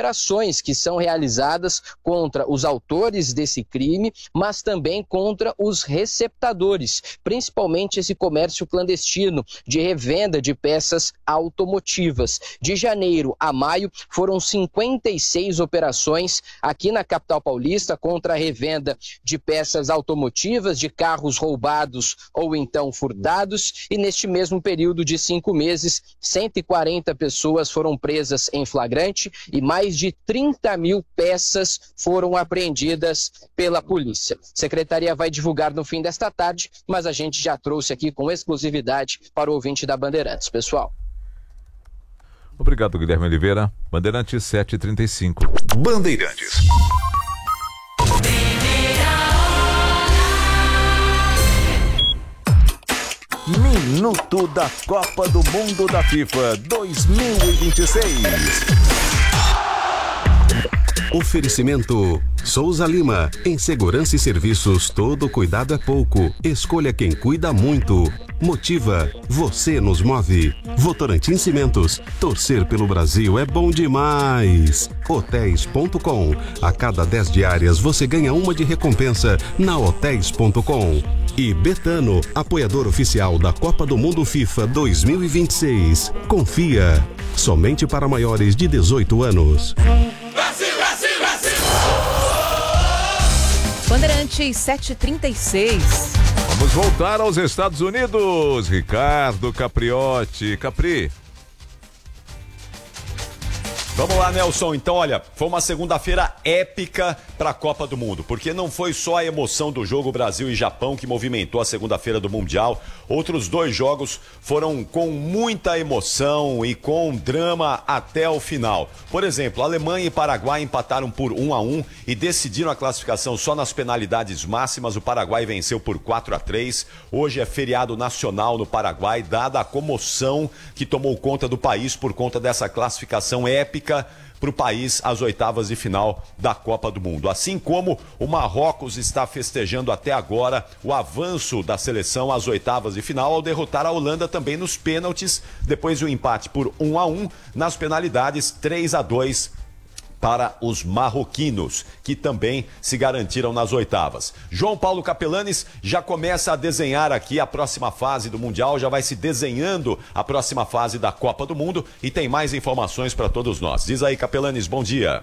operações que são realizadas contra os autores desse crime, mas também contra os receptadores, principalmente esse comércio clandestino de revenda de peças automotivas. De janeiro a maio, foram 56 operações aqui na capital paulista contra a revenda de peças automotivas, de carros roubados ou então furtados, e neste mesmo período de 5 meses, 140 pessoas foram presas em flagrante e mais de 30 mil peças foram apreendidas pela polícia. A secretaria vai divulgar no fim desta tarde, mas a gente já trouxe aqui com exclusividade para o ouvinte da Bandeirantes, pessoal. Obrigado, Guilherme Oliveira. Bandeirantes 7h35. Bandeirantes. Minuto da Copa do Mundo da FIFA 2026. Oferecimento Souza Lima. Em segurança e serviços, todo cuidado é pouco. Escolha quem cuida muito. Motiva. Você nos move. Votorantim Cimentos. Torcer pelo Brasil é bom demais. Hotéis.com. A cada 10 diárias você ganha uma de recompensa na Hotéis.com. E Betano, apoiador oficial da Copa do Mundo FIFA 2026. Confia. Somente para maiores de 18 anos. Bandeirantes 7h36. Vamos voltar aos Estados Unidos. Ricardo Capriotti. Capri. Vamos lá, Nelson. Então, olha, foi uma segunda-feira épica para a Copa do Mundo, porque não foi só a emoção do jogo Brasil e Japão que movimentou a segunda-feira do Mundial. Outros 2 jogos foram com muita emoção e com drama até o final. Por exemplo, Alemanha e Paraguai empataram por 1-1 e decidiram a classificação só nas penalidades máximas. O Paraguai venceu por 4-3. Hoje é feriado nacional no Paraguai, dada a comoção que tomou conta do país por conta dessa classificação épica para o país às oitavas de final da Copa do Mundo. Assim como o Marrocos está festejando até agora o avanço da seleção às oitavas de final ao derrotar a Holanda também nos pênaltis, depois do empate por 1-1, nas penalidades 3-2 para os marroquinos, que também se garantiram nas oitavas. João Paulo Capelanes já começa a desenhar aqui a próxima fase do Mundial, já vai se desenhando a próxima fase da Copa do Mundo e tem mais informações para todos nós. Diz aí, Capelanes, bom dia.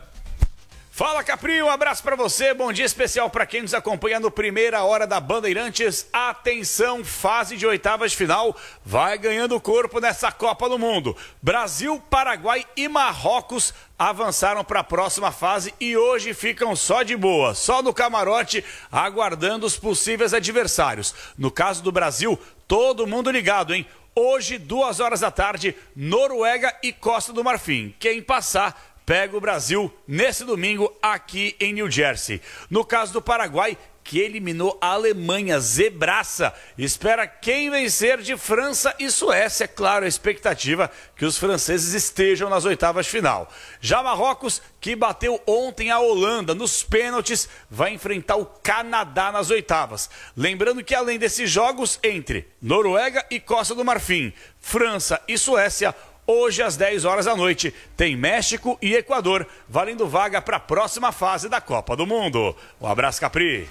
Fala, Capri, um abraço para você, bom dia especial para quem nos acompanha no Primeira Hora da Bandeirantes. Atenção, fase de oitavas de final, vai ganhando corpo nessa Copa do Mundo. Brasil, Paraguai e Marrocos avançaram para a próxima fase e hoje ficam só de boa, só no camarote, aguardando os possíveis adversários. No caso do Brasil, todo mundo ligado, hein? Hoje, 2 horas da tarde, Noruega e Costa do Marfim. Quem passar pega o Brasil nesse domingo aqui em New Jersey. No caso do Paraguai, que eliminou a Alemanha, zebraça, espera quem vencer de França e Suécia. Claro, a expectativa que os franceses estejam nas oitavas de final. Já Marrocos, que bateu ontem a Holanda nos pênaltis, vai enfrentar o Canadá nas oitavas. Lembrando que além desses jogos entre Noruega e Costa do Marfim, França e Suécia, hoje, às 10 horas da noite, tem México e Equador, valendo vaga para a próxima fase da Copa do Mundo. Um abraço, Capri.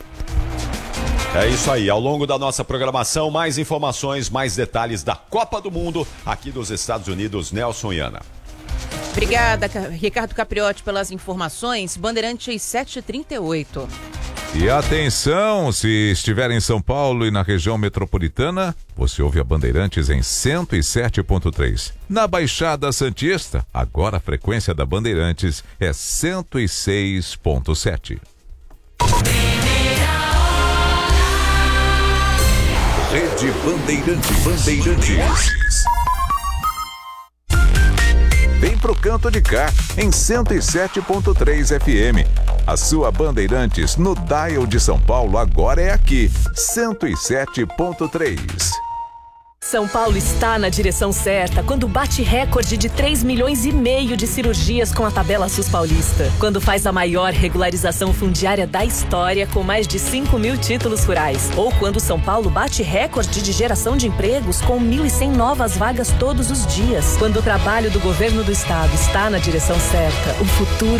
É isso aí, ao longo da nossa programação, mais informações, mais detalhes da Copa do Mundo aqui dos Estados Unidos. Nelson e Ana. Obrigada, Ricardo Capriotti, pelas informações. Bandeirantes 7h38. E atenção, se estiver em São Paulo e na região metropolitana, você ouve a Bandeirantes em 107.3. Na Baixada Santista, agora a frequência da Bandeirantes é 106.7. Rede Bandeirantes. Vem pro Canto de Cá, em 107.3 FM. A sua Bandeirantes no dial de São Paulo agora é aqui, 107.3. São Paulo está na direção certa quando bate recorde de 3,5 milhões de cirurgias com a tabela SUS Paulista. Quando faz a maior regularização fundiária da história com mais de 5 mil títulos rurais. Ou quando São Paulo bate recorde de geração de empregos com 1.100 novas vagas todos os dias. Quando o trabalho do governo do estado está na direção certa, o futuro